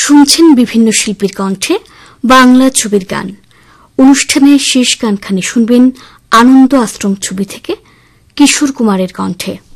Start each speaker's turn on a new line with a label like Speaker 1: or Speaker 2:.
Speaker 1: শুনছেন বিভিন্ন শিল্পীর কণ্ঠে বাংলা ছবির গান। অনুষ্ঠানের শেষ গানখানি শুনবেন আনন্দ আশ্রম ছবি থেকে কিশোর কুমারের কণ্ঠে।